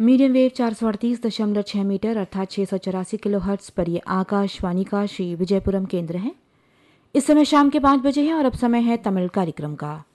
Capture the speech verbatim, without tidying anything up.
Medium wave चार सौ अड़तीस दशमलव छः मीटर अर्थात छः सौ चौरासी किलो हर्ट्स पर ये आकाशवाणी का श्री विजयपुरम केंद्र है। इस समय शाम के पाँच बजे है और अब समय है तमिल कार्यक्रम का।